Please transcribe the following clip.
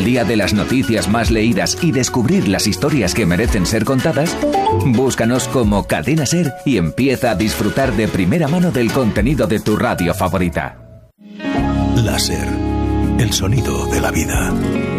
día de las noticias más leídas y descubrir las historias que merecen ser contadas? Búscanos como Cadena SER y empieza a disfrutar de primera mano del contenido de tu radio favorita. La SER, el sonido de la vida.